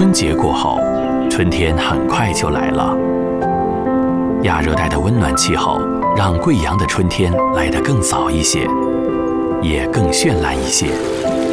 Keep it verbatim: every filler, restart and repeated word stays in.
春节过后，春天很快就来了。亚热带的温暖气候让贵阳的春天来得更早一些，也更绚烂一些。